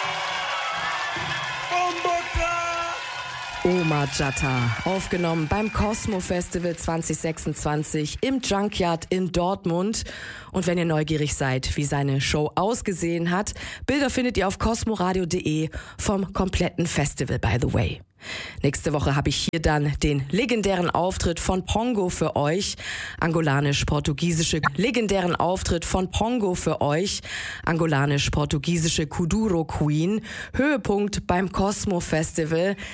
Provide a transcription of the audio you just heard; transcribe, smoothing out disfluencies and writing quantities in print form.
Omar Jatta, aufgenommen beim Cosmo Festival 2026 im Junkyard in Dortmund. Und wenn ihr neugierig seid, wie seine Show ausgesehen hat, Bilder findet ihr auf cosmoradio.de vom kompletten Festival, by the way. Nächste Woche habe ich hier dann den legendären Auftritt von Pongo für euch. Angolanisch-portugiesische legendären Auftritt von Pongo für euch. Angolanisch-portugiesische Kuduro Queen. Höhepunkt beim Cosmo Festival.